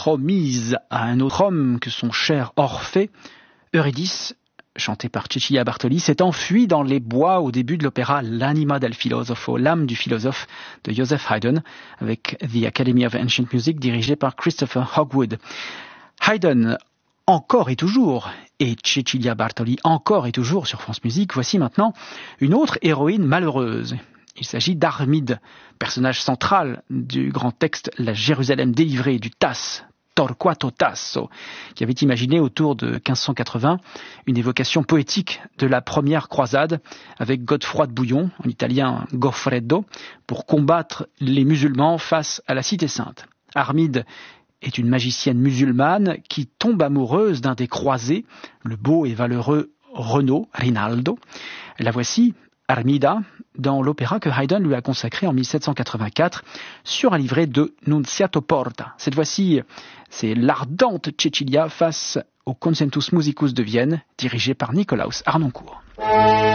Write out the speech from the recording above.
promise à un autre homme que son cher Orphée, Eurydice, chantée par Cecilia Bartoli, s'est enfuie dans les bois au début de l'opéra L'Anima del Filosofo, l'âme du philosophe de Joseph Haydn, avec The Academy of Ancient Music dirigé par Christopher Hogwood. Haydn, encore et toujours, et Cecilia Bartoli, encore et toujours sur France Musique. Voici maintenant une autre héroïne malheureuse. Il s'agit d'Armide, personnage central du grand texte La Jérusalem délivrée du Tasse, Torquato Tasso, qui avait imaginé autour de 1580 une évocation poétique de la première croisade avec Godefroy de Bouillon, en italien Goffredo, pour combattre les musulmans face à la Cité Sainte. Armide est une magicienne musulmane qui tombe amoureuse d'un des croisés, le beau et valeureux Rinaldo. La voici, Armida, dans l'opéra que Haydn lui a consacré en 1784 sur un livret de Nunziato Porta. Cette fois-ci, c'est l'ardente Cecilia face au Concentus Musicus de Vienne, dirigé par Nikolaus Harnoncourt.